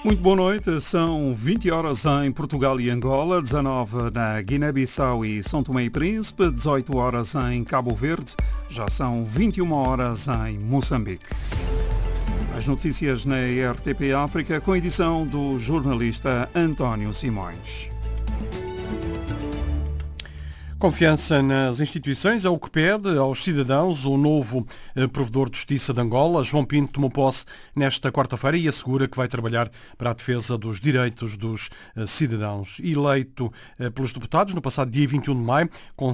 Muito boa noite, são 20 horas em Portugal e Angola, 19 na Guiné-Bissau e São Tomé e Príncipe, 18 horas em Cabo Verde, já são 21 horas em Moçambique. As notícias na RTP África com a edição do jornalista António Simões. Confiança nas instituições é o que pede aos cidadãos o novo provedor de justiça de Angola. João Pinto tomou posse nesta quarta-feira e assegura que vai trabalhar para a defesa dos direitos dos cidadãos. Eleito pelos deputados no passado dia 21 de maio, com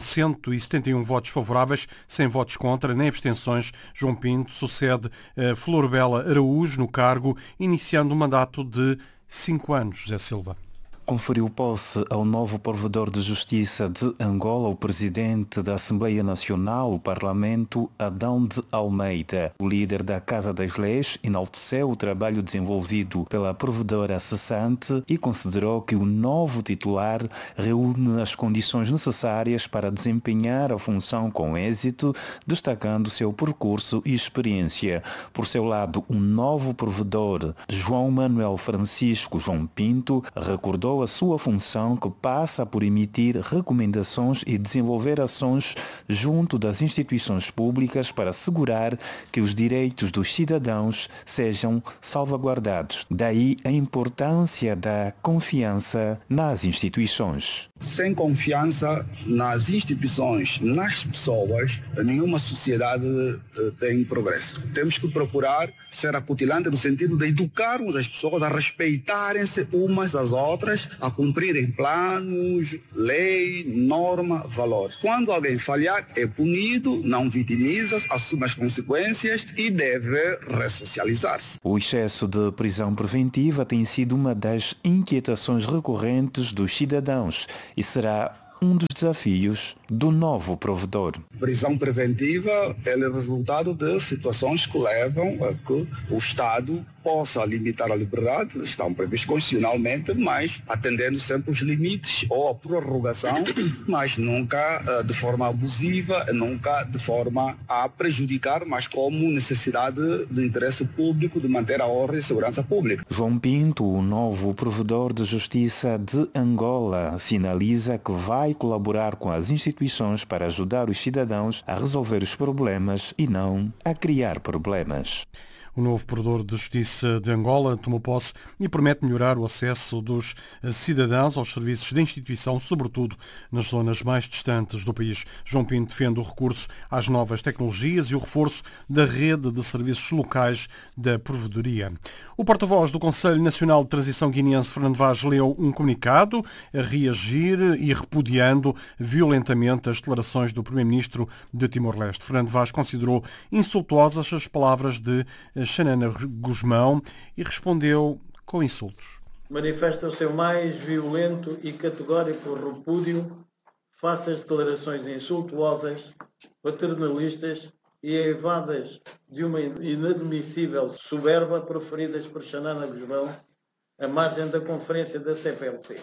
171 votos favoráveis, 100 votos contra, nem abstenções, João Pinto sucede Florbela Araújo no cargo, iniciando um mandato de 5 anos. José Silva. Conferiu posse ao novo provedor de justiça de Angola, o presidente da Assembleia Nacional, o Parlamento, Adão de Almeida. O líder da Casa das Leis enalteceu o trabalho desenvolvido pela provedora cessante e considerou que o novo titular reúne as condições necessárias para desempenhar a função com êxito, destacando seu percurso e experiência. Por seu lado, o novo provedor, João Manuel Francisco João Pinto, recordou a sua função, que passa por emitir recomendações e desenvolver ações junto das instituições públicas para assegurar que os direitos dos cidadãos sejam salvaguardados. Daí a importância da confiança nas instituições. Sem confiança nas instituições, nas pessoas, nenhuma sociedade tem progresso. Temos que procurar ser acutilante no sentido de educarmos as pessoas a respeitarem-se umas às outras, a cumprirem planos, lei, norma, valores. Quando alguém falhar, é punido, não vitimiza-se, assume as consequências e deve ressocializar-se. O excesso de prisão preventiva tem sido uma das inquietações recorrentes dos cidadãos e será um dos desafios do novo provedor. Prisão preventiva é o resultado de situações que levam a que o Estado possa limitar a liberdade, estão previstos constitucionalmente, mas atendendo sempre os limites ou a prorrogação, mas nunca de forma abusiva, nunca de forma a prejudicar, mas como necessidade de interesse público de manter a ordem e segurança pública. João Pinto, o novo provedor de justiça de Angola, sinaliza que vai colaborar com as instituições para ajudar os cidadãos a resolver os problemas e não a criar problemas. O novo provedor de justiça de Angola tomou posse e promete melhorar o acesso dos cidadãos aos serviços da instituição, sobretudo nas zonas mais distantes do país. João Pinto defende o recurso às novas tecnologias e o reforço da rede de serviços locais da provedoria. O porta-voz do Conselho Nacional de Transição Guineense, Fernando Vaz, leu um comunicado a reagir e repudiando violentamente as declarações do primeiro-ministro de Timor-Leste. Fernando Vaz considerou insultuosas as palavras de Xanana Gusmão e respondeu com insultos. Manifesta o seu mais violento e categórico repúdio face às declarações insultuosas, paternalistas e eivadas de uma inadmissível soberba proferidas por Xanana Gusmão à margem da conferência da CPLP.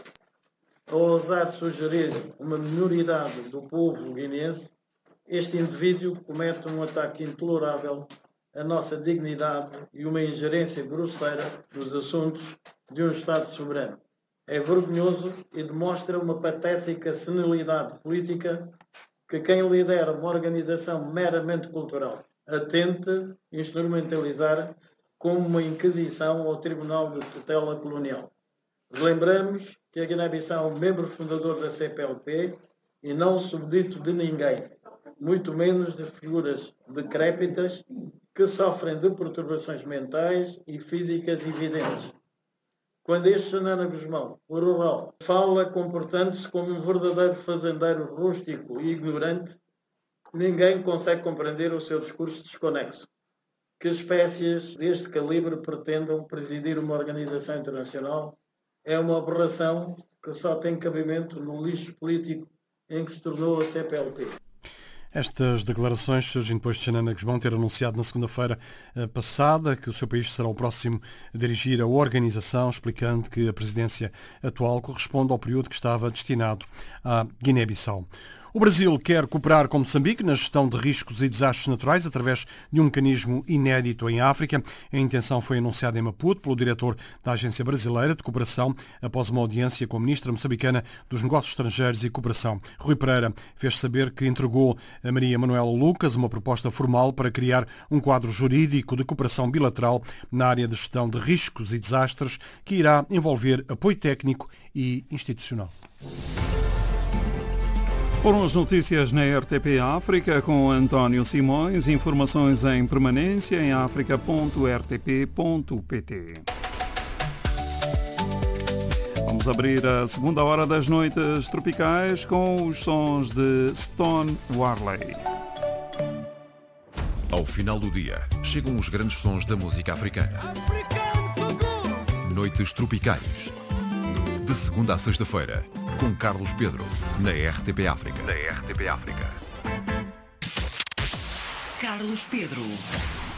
Ao ousar sugerir uma minoridade do povo guineense, este indivíduo comete um ataque intolerável à nossa dignidade e uma ingerência grosseira nos assuntos de um Estado soberano. É vergonhoso e demonstra uma patética senilidade política que quem lidera uma organização meramente cultural atente instrumentalizar como uma inquisição ao Tribunal de Tutela Colonial. Lembramos que a Guiné-Bissau é um membro fundador da CPLP e não subdito de ninguém, muito menos de figuras decrépitas que sofrem de perturbações mentais e físicas evidentes. Quando este Xanana Gusmão, o rural, fala comportando-se como um verdadeiro fazendeiro rústico e ignorante, ninguém consegue compreender o seu discurso desconexo. Que espécies deste calibre pretendam presidir uma organização internacional é uma aberração que só tem cabimento no lixo político em que se tornou a CPLP. Estas declarações surgem depois de Xanana Gusmão ter anunciado na segunda-feira passada que o seu país será o próximo a dirigir a organização, explicando que a presidência atual corresponde ao período que estava destinado à Guiné-Bissau. O Brasil quer cooperar com Moçambique na gestão de riscos e desastres naturais através de um mecanismo inédito em África. A intenção foi anunciada em Maputo pelo diretor da Agência Brasileira de Cooperação após uma audiência com a ministra moçambicana dos Negócios Estrangeiros e Cooperação. Rui Pereira fez saber que entregou a Maria Manuela Lucas uma proposta formal para criar um quadro jurídico de cooperação bilateral na área de gestão de riscos e desastres que irá envolver apoio técnico e institucional. Foram as notícias na RTP África com António Simões. Informações em permanência em africa.rtp.pt. Vamos abrir a segunda hora das noites tropicais com os sons de Stone Warley. Ao final do dia, chegam os grandes sons da música africana. Noites tropicais. De segunda a sexta-feira, com Carlos Pedro, na RTP África. Carlos Pedro.